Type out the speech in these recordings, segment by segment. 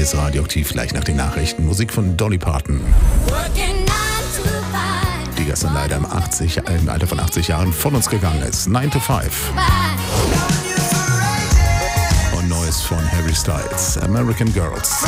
Hier ist Radioaktiv, gleich nach den Nachrichten. Musik von Dolly Parton. Die gestern leider im Alter von 80 Jahren von uns gegangen ist. 9 to 5. Und Neues von Harry Styles. American Girls.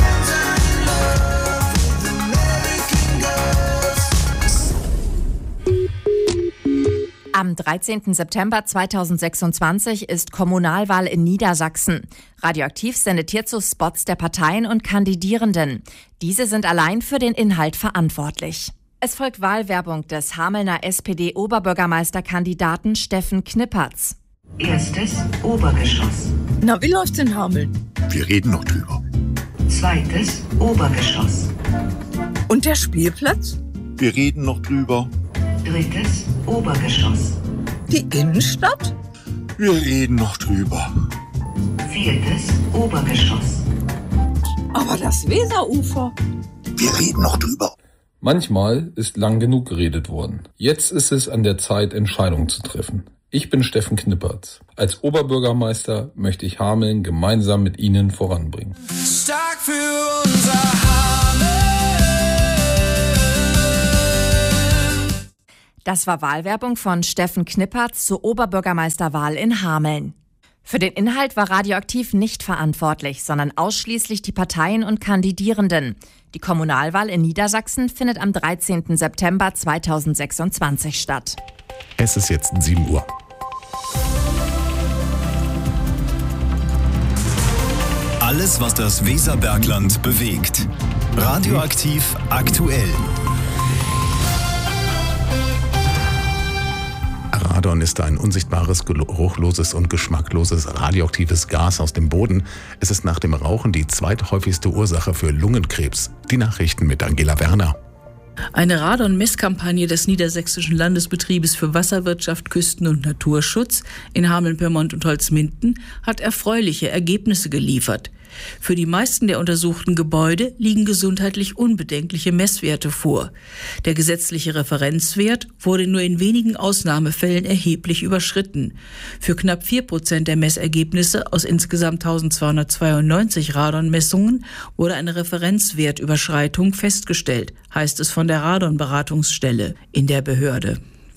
Am 13. September 2026 ist Kommunalwahl in Niedersachsen. Radioaktiv sendet hierzu Spots der Parteien und Kandidierenden. Diese sind allein für den Inhalt verantwortlich. Es folgt Wahlwerbung des Hamelner SPD-Oberbürgermeisterkandidaten Steffen Knippertz. Erstes Obergeschoss. Na, wie läuft's in Hameln? Wir reden noch drüber. Zweites Obergeschoss. Und der Spielplatz? Wir reden noch drüber. Drittes Obergeschoss. Die Innenstadt? Wir reden noch drüber. Viertes Obergeschoss. Aber das Weserufer? Wir reden noch drüber. Manchmal ist lang genug geredet worden. Jetzt ist es an der Zeit, Entscheidungen zu treffen. Ich bin Steffen Knippertz. Als Oberbürgermeister möchte ich Hameln gemeinsam mit Ihnen voranbringen. Stark für unser Hameln. Das war Wahlwerbung von Steffen Knippertz zur Oberbürgermeisterwahl in Hameln. Für den Inhalt war Radioaktiv nicht verantwortlich, sondern ausschließlich die Parteien und Kandidierenden. Die Kommunalwahl in Niedersachsen findet am 13. September 2026 statt. Es ist jetzt 7 Uhr. Alles, was das Weserbergland bewegt. Radioaktiv aktuell. Radon ist ein unsichtbares, geruchloses und geschmackloses radioaktives Gas aus dem Boden. Es ist nach dem Rauchen die zweithäufigste Ursache für Lungenkrebs. Die Nachrichten mit Angela Werner. Eine Radon-Messkampagne des Niedersächsischen Landesbetriebes für Wasserwirtschaft, Küsten- und Naturschutz in Hameln, Pyrmont und Holzminden hat erfreuliche Ergebnisse geliefert. Für die meisten der untersuchten Gebäude liegen gesundheitlich unbedenkliche Messwerte vor. Der gesetzliche Referenzwert wurde nur in wenigen Ausnahmefällen erheblich überschritten. Für knapp 4% der Messergebnisse aus insgesamt 1292 Radonmessungen wurde eine Referenzwertüberschreitung festgestellt, heißt es von der Radonberatungsstelle in der Behörde.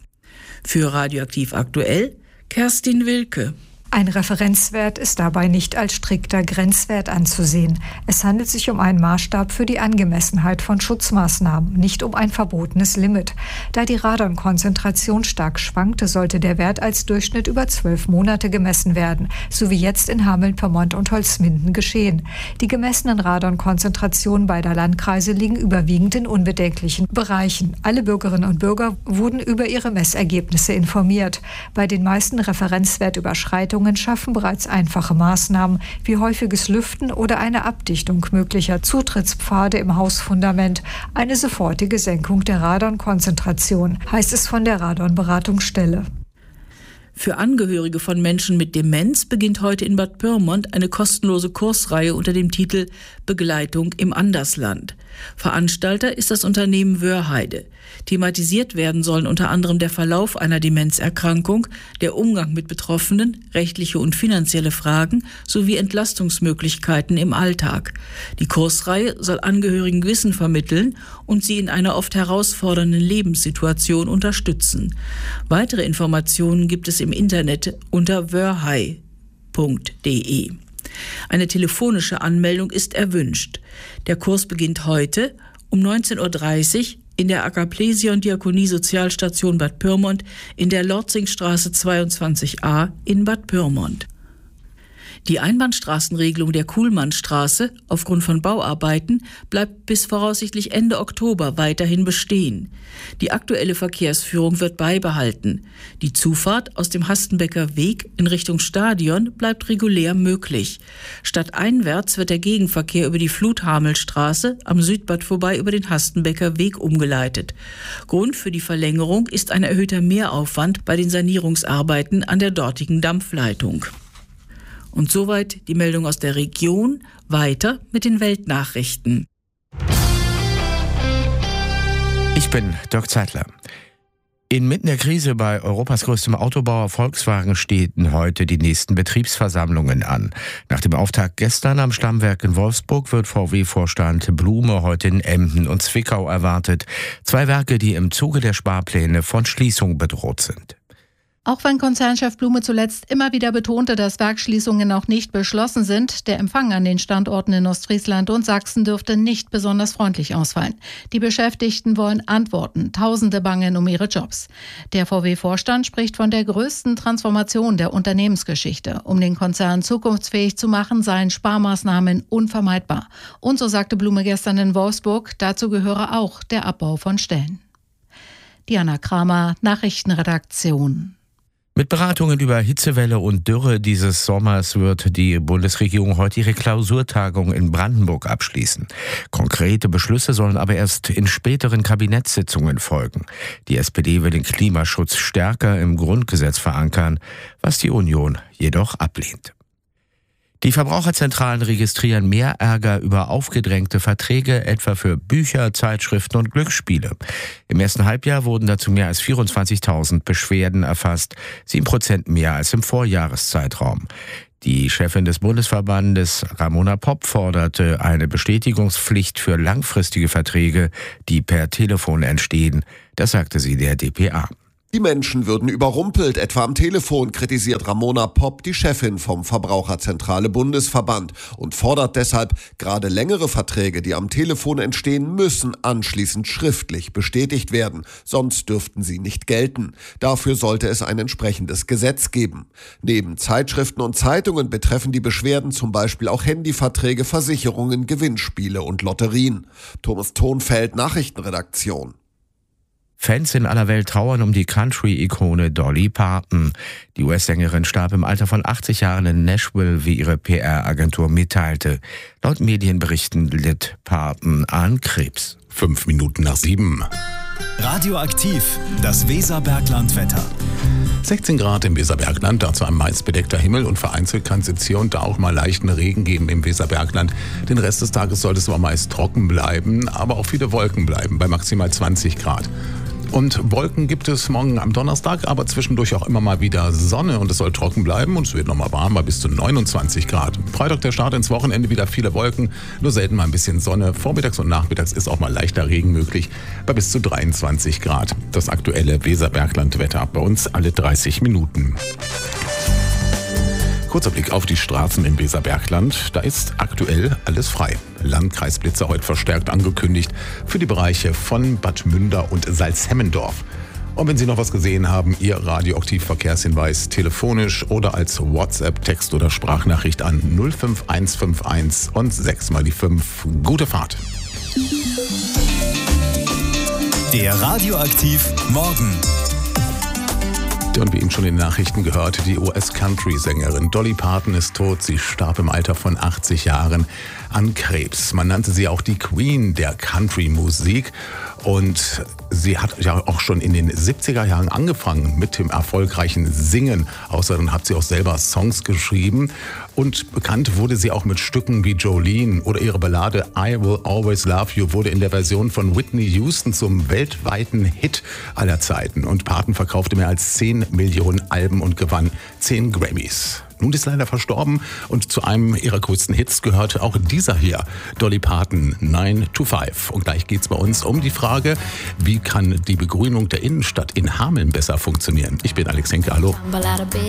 Für Radioaktiv aktuell Kerstin Wilke. Ein Referenzwert ist dabei nicht als strikter Grenzwert anzusehen. Es handelt sich um einen Maßstab für die Angemessenheit von Schutzmaßnahmen, nicht um ein verbotenes Limit. Da die Radonkonzentration stark schwankte, sollte der Wert als Durchschnitt über 12 Monate gemessen werden, so wie jetzt in Hameln, Pyrmont und Holzminden geschehen. Die gemessenen Radonkonzentrationen beider Landkreise liegen überwiegend in unbedenklichen Bereichen. Alle Bürgerinnen und Bürger wurden über ihre Messergebnisse informiert. Bei den meisten Referenzwertüberschreitungen schaffen bereits einfache Maßnahmen wie häufiges Lüften oder eine Abdichtung möglicher Zutrittspfade im Hausfundament eine sofortige Senkung der Radonkonzentration, heißt es von der Radonberatungsstelle. Für Angehörige von Menschen mit Demenz beginnt heute in Bad Pyrmont eine kostenlose Kursreihe unter dem Titel Begleitung im Andersland. Veranstalter ist das Unternehmen Wörheide. Thematisiert werden sollen unter anderem der Verlauf einer Demenzerkrankung, der Umgang mit Betroffenen, rechtliche und finanzielle Fragen sowie Entlastungsmöglichkeiten im Alltag. Die Kursreihe soll Angehörigen Wissen vermitteln und sie in einer oft herausfordernden Lebenssituation unterstützen. Weitere Informationen gibt es im Internet unter wörhei.de. Eine telefonische Anmeldung ist erwünscht. Der Kurs beginnt heute um 19.30 Uhr in der Agaplesion Diakonie Sozialstation Bad Pyrmont in der Lorzingstraße 22a in Bad Pyrmont. Die Einbahnstraßenregelung der Kuhlmannstraße aufgrund von Bauarbeiten bleibt bis voraussichtlich Ende Oktober weiterhin bestehen. Die aktuelle Verkehrsführung wird beibehalten. Die Zufahrt aus dem Hastenbecker Weg in Richtung Stadion bleibt regulär möglich. Stadteinwärts wird der Gegenverkehr über die Fluthamelstraße am Südbad vorbei über den Hastenbecker Weg umgeleitet. Grund für die Verlängerung ist ein erhöhter Mehraufwand bei den Sanierungsarbeiten an der dortigen Dampfleitung. Und soweit die Meldung aus der Region. Weiter mit den Weltnachrichten. Ich bin Dirk Zeitler. Inmitten der Krise bei Europas größtem Autobauer Volkswagen stehen heute die nächsten Betriebsversammlungen an. Nach dem Auftakt gestern am Stammwerk in Wolfsburg wird VW-Vorstand Blume heute in Emden und Zwickau erwartet. 2 Werke, die im Zuge der Sparpläne von Schließung bedroht sind. Auch wenn Konzernchef Blume zuletzt immer wieder betonte, dass Werksschließungen noch nicht beschlossen sind, der Empfang an den Standorten in Ostfriesland und Sachsen dürfte nicht besonders freundlich ausfallen. Die Beschäftigten wollen Antworten, Tausende bangen um ihre Jobs. Der VW-Vorstand spricht von der größten Transformation der Unternehmensgeschichte. Um den Konzern zukunftsfähig zu machen, seien Sparmaßnahmen unvermeidbar. Und so sagte Blume gestern in Wolfsburg, dazu gehöre auch der Abbau von Stellen. Diana Kramer, Nachrichtenredaktion. Mit Beratungen über Hitzewelle und Dürre dieses Sommers wird die Bundesregierung heute ihre Klausurtagung in Brandenburg abschließen. Konkrete Beschlüsse sollen aber erst in späteren Kabinettssitzungen folgen. Die SPD will den Klimaschutz stärker im Grundgesetz verankern, was die Union jedoch ablehnt. Die Verbraucherzentralen registrieren mehr Ärger über aufgedrängte Verträge, etwa für Bücher, Zeitschriften und Glücksspiele. Im ersten Halbjahr wurden dazu mehr als 24.000 Beschwerden erfasst, 7% mehr als im Vorjahreszeitraum. Die Chefin des Bundesverbandes, Ramona Popp, forderte eine Bestätigungspflicht für langfristige Verträge, die per Telefon entstehen. Das sagte sie der dpa. Die Menschen würden überrumpelt, etwa am Telefon, kritisiert Ramona Popp, die Chefin vom Verbraucherzentrale Bundesverband, und fordert deshalb, gerade längere Verträge, die am Telefon entstehen, müssen anschließend schriftlich bestätigt werden, sonst dürften sie nicht gelten. Dafür sollte es ein entsprechendes Gesetz geben. Neben Zeitschriften und Zeitungen betreffen die Beschwerden zum Beispiel auch Handyverträge, Versicherungen, Gewinnspiele und Lotterien. Thomas Thonfeld, Nachrichtenredaktion. Fans in aller Welt trauern um die Country-Ikone Dolly Parton. Die US-Sängerin starb im Alter von 80 Jahren in Nashville, wie ihre PR-Agentur mitteilte. Laut Medienberichten litt Parton an Krebs. 5 Minuten nach 7. Radioaktiv, das Weserbergland-Wetter. 16 Grad im Weserbergland, dazu ein meist bedeckter Himmel und vereinzelt kann es jetzt hier und da auch mal leichten Regen geben im Weserbergland. Den Rest des Tages sollte es aber meist trocken bleiben, aber auch viele Wolken bleiben bei maximal 20 Grad. Und Wolken gibt es morgen am Donnerstag, aber zwischendurch auch immer mal wieder Sonne und es soll trocken bleiben und es wird nochmal warm bei bis zu 29 Grad. Freitag der Start ins Wochenende, wieder viele Wolken, nur selten mal ein bisschen Sonne. Vormittags und nachmittags ist auch mal leichter Regen möglich bei bis zu 23 Grad. Das aktuelle Weserbergland-Wetter bei uns alle 30 Minuten. Kurzer Blick auf die Straßen im Weserbergland. Da ist aktuell alles frei. Landkreisblitzer heute verstärkt angekündigt für die Bereiche von Bad Münder und Salzhemmendorf. Und wenn Sie noch was gesehen haben, Ihr Radioaktiv-Verkehrshinweis telefonisch oder als WhatsApp, Text oder Sprachnachricht an 05151 und 6 mal die 5. Gute Fahrt. Der Radioaktiv Morgen. Und wie eben schon in den Nachrichten gehört, die US-Country-Sängerin Dolly Parton ist tot. Sie starb im Alter von 80 Jahren an Krebs. Man nannte sie auch die Queen der Country-Musik. Und sie hat ja auch schon in den 70er Jahren angefangen mit dem erfolgreichen Singen. Außerdem hat sie auch selber Songs geschrieben. Und bekannt wurde sie auch mit Stücken wie Jolene oder ihre Ballade I Will Always Love You wurde in der Version von Whitney Houston zum weltweiten Hit aller Zeiten. Und Parton verkaufte mehr als 10 Millionen Alben und gewann 10 Grammys. Nun ist leider verstorben und zu einem ihrer größten Hits gehörte auch dieser hier, Dolly Parton, 9 to 5. Und gleich geht's bei uns um die Frage, wie kann die Begrünung der Innenstadt in Hameln besser funktionieren? Ich bin Alex Henke, hallo.